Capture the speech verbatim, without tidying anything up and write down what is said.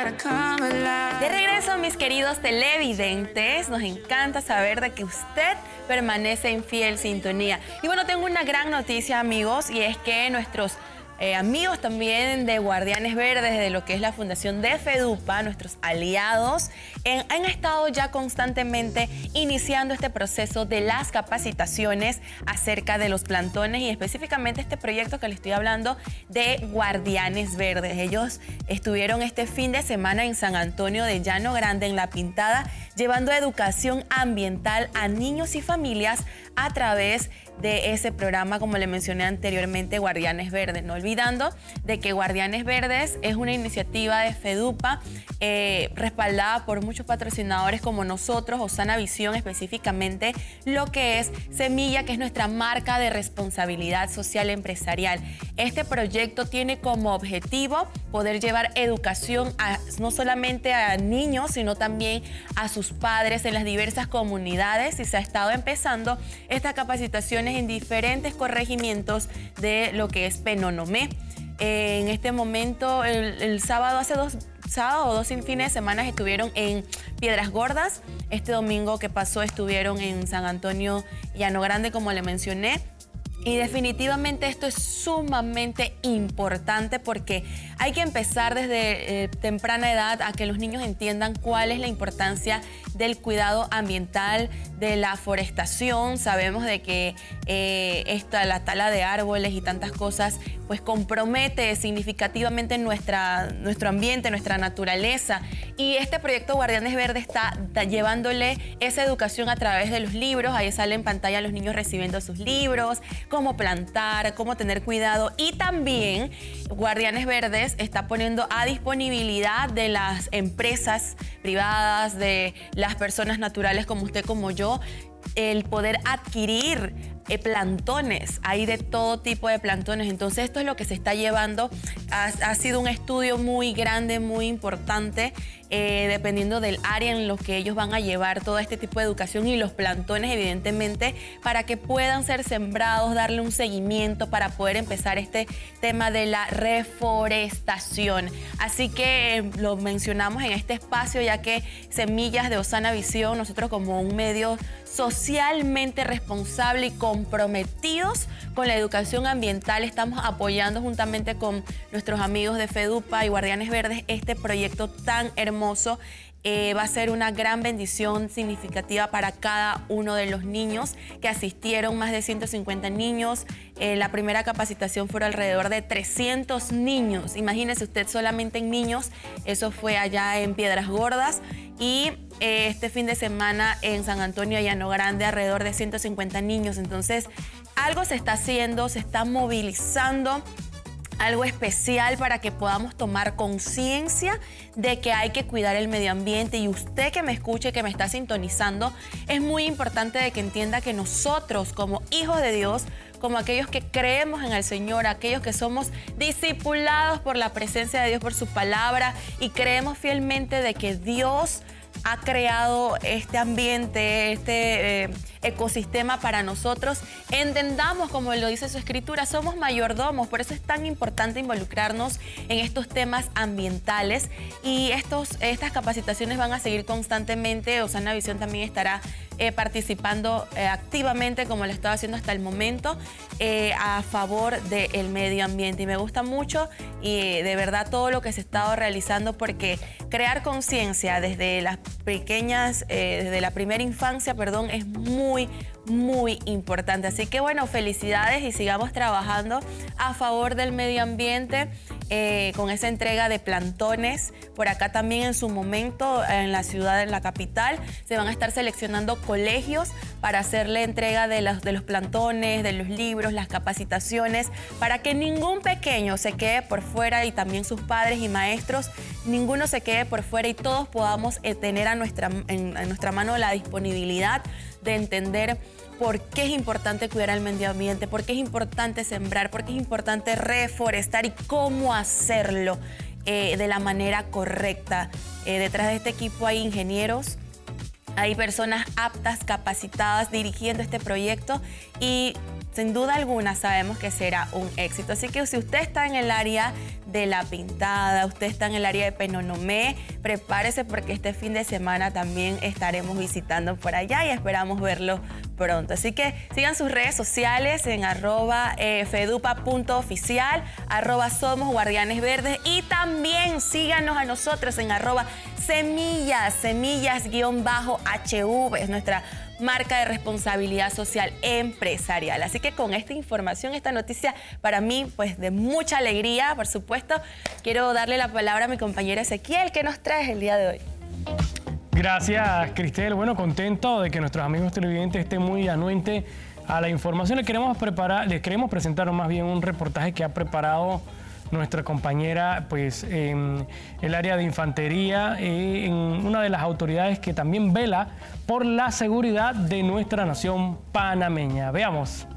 De regreso, mis queridos televidentes, nos encanta saber de que usted permanece en fiel sintonía. Y bueno, tengo una gran noticia, amigos, y es que nuestros Eh, amigos también de Guardianes Verdes, de lo que es la Fundación de FEDUPA, nuestros aliados, en, han estado ya constantemente iniciando este proceso de las capacitaciones acerca de los plantones y específicamente este proyecto que les estoy hablando de Guardianes Verdes. Ellos estuvieron este fin de semana en San Antonio de Llano Grande, en La Pintada, llevando educación ambiental a niños y familias a través de ese programa, como le mencioné anteriormente, Guardianes Verdes. No olvidando de que Guardianes Verdes es una iniciativa de FEDUPA eh, respaldada por muchos patrocinadores como nosotros, Osana Visión específicamente, lo que es Semilla, que es nuestra marca de responsabilidad social empresarial. Este proyecto tiene como objetivo poder llevar educación a, no solamente a niños, sino también a sus padres en las diversas comunidades, y se ha estado empezando estas capacitaciones en diferentes corregimientos de lo que es Penonomé. Eh, en este momento, el, el sábado, hace dos sábados o dos fines de semana estuvieron en Piedras Gordas. Este domingo que pasó estuvieron en San Antonio Llano Grande, como le mencioné. Y definitivamente esto es sumamente importante porque hay que empezar desde eh, temprana edad a que los niños entiendan cuál es la importancia del cuidado ambiental, de la forestación. Sabemos de que eh, esta, la tala de árboles y tantas cosas pues compromete significativamente nuestra, nuestro ambiente, nuestra naturaleza. Y este proyecto Guardianes Verdes está da, llevándole esa educación a través de los libros. Ahí sale en pantalla los niños recibiendo sus libros, cómo plantar, cómo tener cuidado. Y también Guardianes Verdes está poniendo a disponibilidad de las empresas privadas, de las personas naturales como usted, como yo, el poder adquirir eh, plantones. Hay de todo tipo de plantones. Entonces esto es lo que se está llevando. Ha, ha sido un estudio muy grande, muy importante, eh, dependiendo del área en lo que ellos van a llevar todo este tipo de educación y los plantones, evidentemente, para que puedan ser sembrados, darle un seguimiento para poder empezar este tema de la reforestación. Así que eh, lo mencionamos en este espacio, ya que Semillas de Osana Visión, nosotros como un medio socialmente responsable y comprometidos con la educación ambiental, estamos apoyando juntamente con nuestros amigos de FEDUPA y Guardianes Verdes este proyecto tan hermoso. Eh, va a ser una gran bendición significativa para cada uno de los niños que asistieron, más de ciento cincuenta niños. Eh, la primera capacitación fueron alrededor de trescientos niños. Imagínese usted, solamente en niños. Eso fue allá en Piedras Gordas. Y eh, este fin de semana en San Antonio Llano Grande, alrededor de ciento cincuenta niños. Entonces, algo se está haciendo, se está movilizando, algo especial para que podamos tomar conciencia de que hay que cuidar el medio ambiente. Y usted que me escuche, que me está sintonizando, es muy importante de que entienda que nosotros, como hijos de Dios, como aquellos que creemos en el Señor, aquellos que somos discipulados por la presencia de Dios, por su palabra, y creemos fielmente de que Dios ha creado este ambiente, este eh, ecosistema para nosotros, entendamos, como lo dice su escritura, somos mayordomos. Por eso es tan importante involucrarnos en estos temas ambientales, y estos, estas capacitaciones van a seguir constantemente. Osana Visión también estará eh, participando eh, activamente, como lo estaba haciendo hasta el momento, eh, a favor del medio ambiente. Y me gusta mucho, y de verdad, todo lo que se ha estado realizando, porque crear conciencia desde las pequeñas, eh, desde la primera infancia, perdón, es muy, muy importante. Así que bueno, felicidades y sigamos trabajando a favor del medio ambiente eh, con esa entrega de plantones. Por acá también en su momento, en la ciudad, en la capital, se van a estar seleccionando colegios para hacerle entrega de los, de los plantones, de los libros, las capacitaciones, para que ningún pequeño se quede por fuera, y también sus padres y maestros, ninguno se quede por fuera, y todos podamos eh, tener a nuestra, en, en nuestra mano la disponibilidad de entender por qué es importante cuidar el medio ambiente, por qué es importante sembrar, por qué es importante reforestar y cómo hacerlo eh, de la manera correcta. Eh, detrás de este equipo hay ingenieros, hay personas aptas, capacitadas, dirigiendo este proyecto, y sin duda alguna sabemos que será un éxito. Así que si usted está en el área de La Pintada, usted está en el área de Penonomé, prepárese porque este fin de semana también estaremos visitando por allá y esperamos verlo pronto. Así que sigan sus redes sociales en arroba eh, fedupa punto oficial, arroba somos guardianes verdes, y también síganos a nosotros en arroba semillas, semillas guión bajo H V, es nuestra marca de responsabilidad social empresarial. Así que con esta información, esta noticia para mí, pues de mucha alegría, por supuesto, quiero darle la palabra a mi compañero Ezequiel. ¿Qué nos traes el día de hoy? Gracias, Cristel. Bueno, contento de que nuestros amigos televidentes estén muy anuentes a la información. Les queremos preparar, les queremos presentar más bien un reportaje que ha preparado nuestra compañera, pues, en el área de infantería, eh, en una de las autoridades que también vela por la seguridad de nuestra nación panameña. Veamos.